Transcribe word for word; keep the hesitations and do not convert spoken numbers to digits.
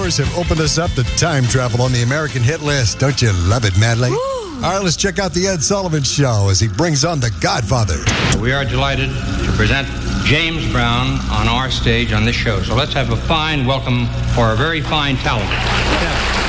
Doors have opened us up to time travel on the American hit list. Don't you love it, Madly? Woo. All right, let's check out the Ed Sullivan Show as he brings on The Godfather. We are delighted to present James Brown on our stage on this show. So let's have a fine welcome for a very fine talent. Yeah.